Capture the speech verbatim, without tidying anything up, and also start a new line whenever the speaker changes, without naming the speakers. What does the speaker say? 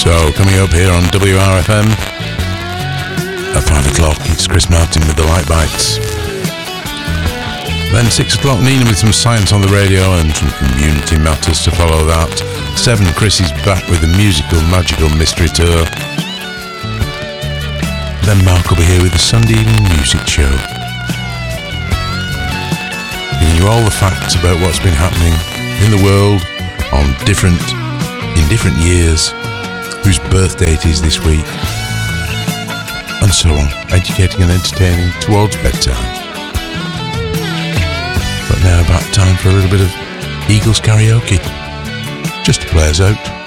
So, coming up here on W R F M at five o'clock, it's Chris Martin with the Light Bites. Then six o'clock, Nina with some science on the radio and some community matters to follow that. seven, Chris is back with the musical, magical mystery tour. Then Mark will be here with the Sunday evening music show, giving you all the facts about what's been happening in the world on different, in different years, whose birthday it is this week, and so on, educating and entertaining towards bedtime. But now about time for a little bit of Eagles karaoke, just to play us out.